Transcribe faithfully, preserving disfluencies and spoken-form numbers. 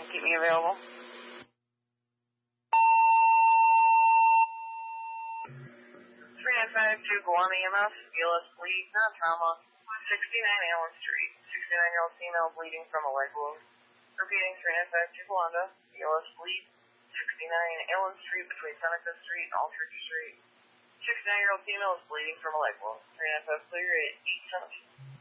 Keep me available. three nine five two Guam E M S, B L S bleed, not trauma. sixty-nine Allen Street, sixty-nine-year-old female bleeding from a leg wound. Repeating, three nine five two Guanda, B L S bleed, sixty-nine Allen Street between Seneca Street and Alfred Street. sixty-nine-year-old female is bleeding from a leg wound. three nine five clear at eight seventeen.